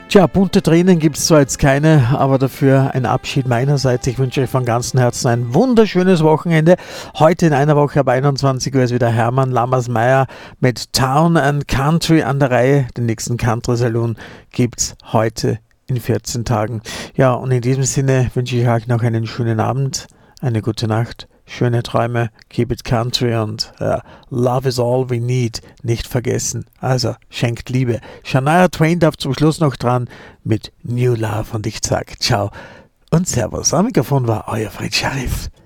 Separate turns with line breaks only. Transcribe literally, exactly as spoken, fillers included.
Tja, bunte Tränen gibt es zwar jetzt keine, aber dafür ein Abschied meinerseits. Ich wünsche euch von ganzem Herzen ein wunderschönes Wochenende. Heute in einer Woche ab einundzwanzig Uhr ist wieder Hermann Lammersmeier mit Town and Country an der Reihe. Den nächsten Country Saloon gibt es heute in vierzehn Tagen. Ja, und in diesem Sinne wünsche ich euch noch einen schönen Abend, eine gute Nacht, schöne Träume, keep it country und uh, love is all we need, nicht vergessen. Also, schenkt Liebe. Shania Twain darf zum Schluss noch dran mit New Love und ich sag ciao und servus. Am Mikrofon war euer Fred Scharif.